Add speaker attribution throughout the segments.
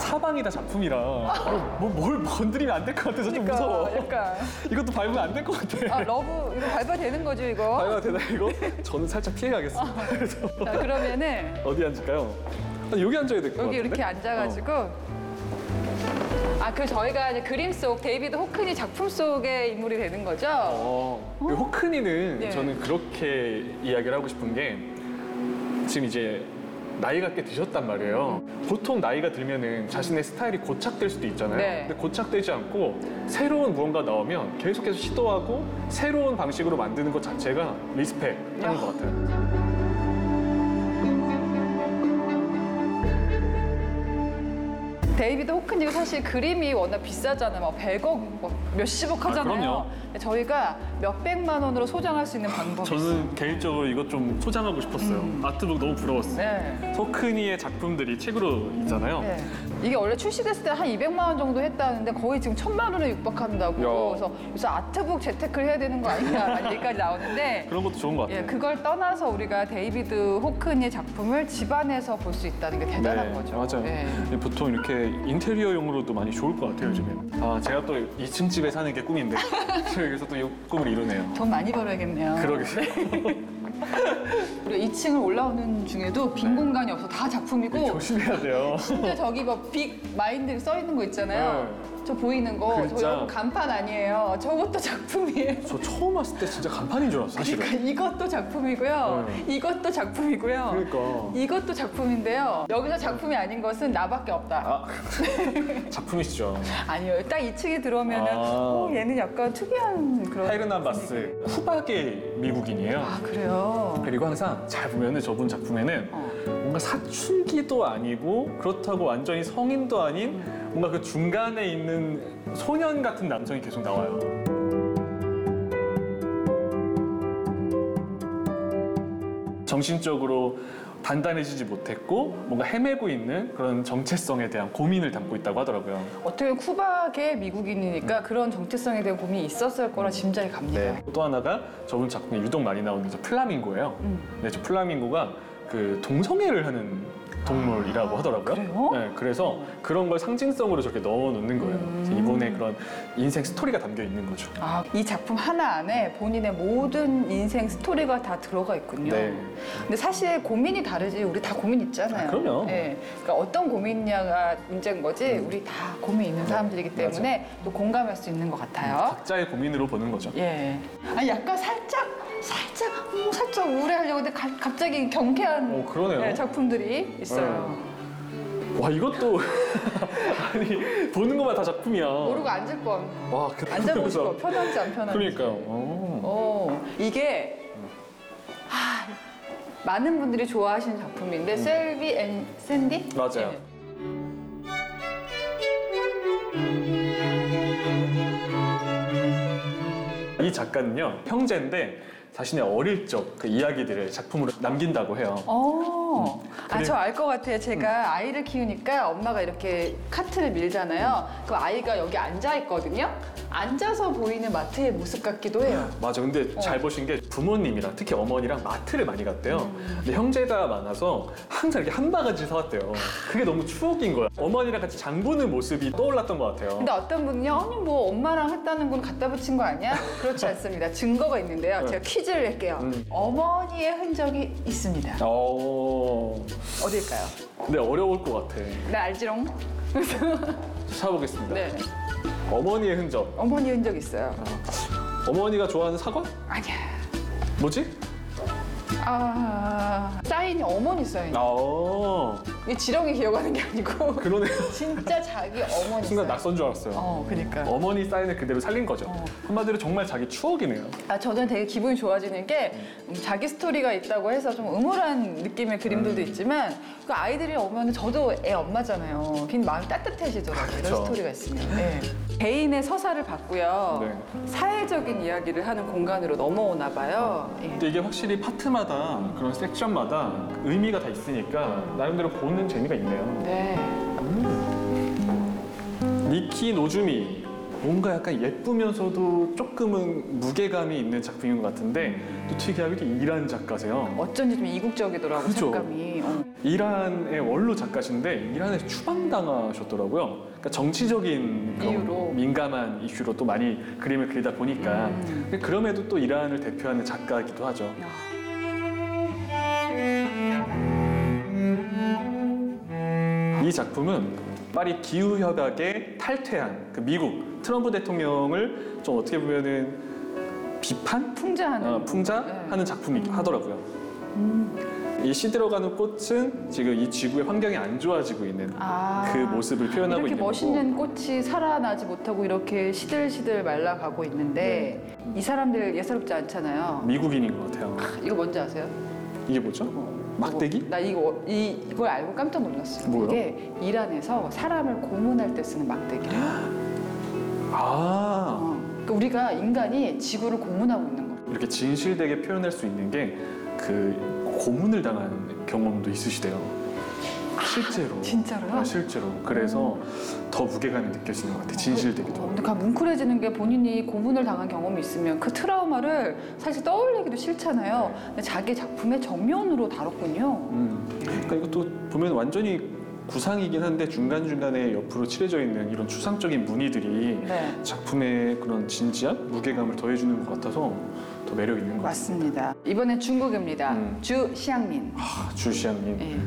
Speaker 1: 사방이 다 작품이라 뭘 건드리면 안 될 것 같아서 좀 무서워.
Speaker 2: 약간.
Speaker 1: 이것도 밟으면 안 될 것 같아.
Speaker 2: 아, 러브 이거 밟아도 되는 거죠, 이거?
Speaker 1: 밟아도 되나 이거? 저는 살짝 피해가겠습니다.
Speaker 2: 자, 그러면은
Speaker 1: 어디 앉을까요? 여기 앉아야 될 것 같은데?
Speaker 2: 여기 이렇게 앉아가지고. 아, 그 저희가 이제 그림 속 데이비드 호크니 작품 속의 인물이 되는 거죠?
Speaker 1: 호크니는
Speaker 2: 네.
Speaker 1: 저는 그렇게 이야기를 하고 싶은 게 지금 이제 나이가 꽤 드셨단 말이에요. 보통 나이가 들면은 자신의 스타일이 고착될 수도 있잖아요.
Speaker 2: 네.
Speaker 1: 근데 고착되지 않고 새로운 무언가 나오면 계속해서 시도하고 새로운 방식으로 만드는 것 자체가 리스펙 하는 것 같아요.
Speaker 2: 데이비드 호크니가 사실 그림이 워낙 비싸잖아요. 막 100억, 막 몇십억 하잖아요.
Speaker 1: 그럼요.
Speaker 2: 근데 저희가 몇백만 원으로 소장할 수 있는 방법이 있어요.
Speaker 1: 저는 개인적으로 이것 좀 소장하고 싶었어요. 아트북 너무 부러웠어요.
Speaker 2: 네.
Speaker 1: 호크니의 작품들이 책으로 있잖아요.
Speaker 2: 네. 이게 원래 출시됐을 때 한 200만 원 정도 했다는데 거의 지금 1000만 원에 육박한다고.
Speaker 1: 야.
Speaker 2: 그래서 요새 아트북 재테크를 해야 되는 거 아니냐라는 얘기까지 나오는데
Speaker 1: 그런 것도 좋은 것 같아요.
Speaker 2: 예, 그걸 떠나서 우리가 데이비드 호크니의 작품을 집안에서 볼 수 있다는 게 대단한 거죠.
Speaker 1: 맞아요.
Speaker 2: 예.
Speaker 1: 보통 이렇게 인테리어용으로도 많이 좋을 것 같아요, 요즘에는. 아, 제가 또 2층 집에 사는 게 꿈인데 여기서 또 이 꿈을 이루네요.
Speaker 2: 돈 많이 벌어야겠네요.
Speaker 1: 그러겠어요.
Speaker 2: 우리가 2층을 올라오는 중에도 빈 공간이 없어. 다 작품이고.
Speaker 1: 조심해야 돼요.
Speaker 2: 진짜 저기 막 빅 마인드 써 있는 거 있잖아요. 저 보이는 거.
Speaker 1: 글자.
Speaker 2: 저 여러분 간판 아니에요. 저것도 작품이에요.
Speaker 1: 저 처음 왔을 때 진짜 간판인 줄 알았어요, 사실은.
Speaker 2: 그러니까 이것도 작품이고요. 이것도 작품이고요.
Speaker 1: 그러니까.
Speaker 2: 이것도 작품인데요. 여기서 작품이 아닌 것은 나밖에 없다.
Speaker 1: 아, 작품이시죠.
Speaker 2: 아니요. 딱 2층에 들어오면은
Speaker 1: 아.
Speaker 2: 얘는 약간 특이한 그런.
Speaker 1: 하이르난 바스, 후박의 미국인이에요.
Speaker 2: 아, 그래요?
Speaker 1: 그리고 항상 잘 보면은 저분 작품에는 뭔가 사춘기도 아니고 그렇다고 완전히 성인도 아닌 뭔가 그 중간에 있는 소년 같은 남성이 계속 나와요. 정신적으로 단단해지지 못했고 뭔가 헤매고 있는 그런 정체성에 대한 고민을 담고 있다고 하더라고요.
Speaker 2: 어떻게 보면 쿠박의 미국인이니까 그런 정체성에 대한 고민이 있었을 거라 짐작이 갑니다.
Speaker 1: 네. 또 하나가 저분 작품에 유독 많이 나오는 게 플라밍고예요. 네, 저 플라밍고가 그 동성애를 하는 동물이라고 하더라고요.
Speaker 2: 그래요?
Speaker 1: 네, 그래서 그런 걸 상징성으로 저렇게 넣어놓는 거예요. 그래서 이분의 그런 인생 스토리가 담겨 있는 거죠.
Speaker 2: 아, 이 작품 하나 안에 본인의 모든 인생 스토리가 다 들어가 있군요.
Speaker 1: 네.
Speaker 2: 근데 사실 고민이 다르지. 우리 다 고민 있잖아요.
Speaker 1: 아, 그럼요.
Speaker 2: 네. 그러니까 어떤 고민이냐가 문제인 거지. 우리 다 고민 있는 사람들이기 때문에 또 공감할 수 있는 것 같아요.
Speaker 1: 각자의 고민으로 보는 거죠.
Speaker 2: 예. 아, 약간 살짝 우울해하려고 근데 갑자기 경쾌한
Speaker 1: 그러네요.
Speaker 2: 네, 작품들이 있어요.
Speaker 1: 와, 이것도 아니 보는 것만 다 작품이야.
Speaker 2: 모르고 앉을 뻔.
Speaker 1: 와,
Speaker 2: 앉아보고 싶어. 편한지 안 편한지.
Speaker 1: 그러니까요.
Speaker 2: 이게 많은 분들이 좋아하시는 작품인데 셀비 앤 샌디?
Speaker 1: 맞아요.
Speaker 2: 예.
Speaker 1: 이 작가는요, 형제인데 자신의 어릴 적 그 이야기들을 작품으로 남긴다고 해요.
Speaker 2: 저 알 것 같아요. 제가 아이를 키우니까 엄마가 이렇게 카트를 밀잖아요. 그 아이가 여기 앉아 있거든요. 앉아서 보이는 마트의 모습 같기도 해요.
Speaker 1: 맞아. 근데 잘 보신 게 부모님이랑 특히 어머니랑 마트를 많이 갔대요. 근데 형제가 많아서 항상 이렇게 한 바가지 사왔대요. 그게 너무 추억인 거야. 어머니랑 같이 장 보는 모습이 떠올랐던 것 같아요.
Speaker 2: 근데 어떤 분은요, 아니 뭐 엄마랑 했다는 건 갖다 붙인 거 아니야? 그렇지 않습니다. 증거가 있는데요. 제가 퀴즈를 낼게요. 어머니의 흔적이 있습니다. 어딜까요?
Speaker 1: 근데 어려울 것 같아.
Speaker 2: 네, 알지롱.
Speaker 1: 찾아보겠습니다.
Speaker 2: 네,
Speaker 1: 어머니의 흔적.
Speaker 2: 어머니 흔적 있어요.
Speaker 1: 어머니가 좋아하는 사과?
Speaker 2: 아니야.
Speaker 1: 뭐지?
Speaker 2: 사인이 어머니 사인. 이게 지렁이 기억하는 게 아니고
Speaker 1: 그러네.
Speaker 2: 진짜 자기 어머니
Speaker 1: 순간
Speaker 2: 사인.
Speaker 1: 낯선 줄 알았어요.
Speaker 2: 그러니까.
Speaker 1: 어머니 사인을 그대로 살린 거죠. 한마디로 정말 자기 추억이네요.
Speaker 2: 저는 되게 기분이 좋아지는 게 자기 스토리가 있다고 해서 좀 음울한 느낌의 그림들도 있지만 그 아이들이 오면 저도 애 엄마잖아요. 괜히 마음이 따뜻해지더라고요. 이런 스토리가 있으면. 네. 개인의 서사를 받고요.
Speaker 1: 네.
Speaker 2: 사회적인 이야기를 하는 공간으로 넘어오나 봐요. 예.
Speaker 1: 근데 이게 확실히 파트마다 그런 섹션마다 의미가 다 있으니까 나름대로 보는 재미가 있네요.
Speaker 2: 네.
Speaker 1: 니키 노즈미 뭔가 약간 예쁘면서도 조금은 무게감이 있는 작품인 것 같은데 또 특이하게 이란 작가세요.
Speaker 2: 어쩐지 좀 이국적이더라고
Speaker 1: 그죠?
Speaker 2: 색감이.
Speaker 1: 이란의 원로 작가신데 이란에서 추방당하셨더라고요. 그러니까 정치적인 그런
Speaker 2: 이유로.
Speaker 1: 민감한 이슈로 또 많이 그림을 그리다 보니까 그럼에도 또 이란을 대표하는 작가이기도 하죠. 이 작품은 파리 기후협약에 탈퇴한 그 미국 트럼프 대통령을 좀 어떻게 보면은 비판?
Speaker 2: 풍자하는.
Speaker 1: 풍자하는 작품이기도 하더라고요. 이 시들어가는 꽃은 지금 이 지구의 환경이 안 좋아지고 있는 그 모습을 표현하고
Speaker 2: 이렇게
Speaker 1: 있는
Speaker 2: 멋있는
Speaker 1: 거고.
Speaker 2: 꽃이 살아나지 못하고 이렇게 시들시들 말라가고 있는데 이 사람들 예사롭지 않잖아요.
Speaker 1: 미국인인 것 같아요.
Speaker 2: 이거 뭔지 아세요?
Speaker 1: 이게 뭐죠? 막대기?
Speaker 2: 나 이걸 알고 깜짝 놀랐어요.
Speaker 1: 뭐요?
Speaker 2: 이게 이란에서 사람을 고문할 때 쓰는 막대기래요.
Speaker 1: 아,
Speaker 2: 그러니까 우리가 인간이 지구를 고문하고 있는 거예요.
Speaker 1: 이렇게 진실되게 표현할 수 있는 게 그 고문을 당한 경험도 있으시대요. 실제로.
Speaker 2: 진짜로요?
Speaker 1: 실제로. 그래서 더 무게감이 느껴지는 것 같아요. 진실되기도 하고.
Speaker 2: 근데 뭉클해지는 게 본인이 고문을 당한 경험이 있으면 그 트라우마를 사실 떠올리기도 싫잖아요. 근데 자기 작품의 정면으로 다뤘군요.
Speaker 1: 그러니까 이것도 보면 완전히 구상이긴 한데 중간중간에 옆으로 칠해져 있는 이런 추상적인 무늬들이
Speaker 2: 네.
Speaker 1: 작품의 그런 진지한 무게감을 더해주는 것 같아서 더 매력 있는 것 같아요.
Speaker 2: 맞습니다. 이번엔 중국입니다. 주 시향민.
Speaker 1: 주시장님.
Speaker 2: 예.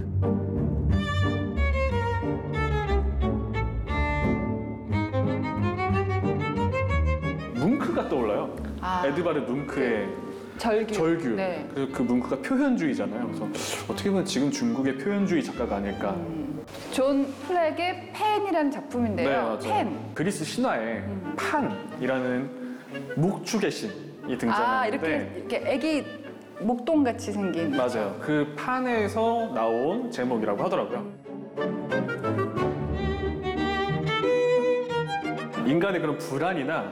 Speaker 1: 뭉크가 떠올라요.
Speaker 2: 아.
Speaker 1: 에드바르 뭉크의 절규.
Speaker 2: 네.
Speaker 1: 그래서 그 뭉크가 표현주의잖아요. 그래서 어떻게 보면 지금 중국의 표현주의 작가가 아닐까.
Speaker 2: 존 플렉의 펜이라는 작품인데요.
Speaker 1: 네, 맞아요.
Speaker 2: 펜.
Speaker 1: 그리스 신화에 판이라는 목축의 신이 등장하는데
Speaker 2: 이렇게 애기 목동 같이 생긴.
Speaker 1: 맞아요. 그 판에서 나온 제목이라고 하더라고요. 인간의 그런 불안이나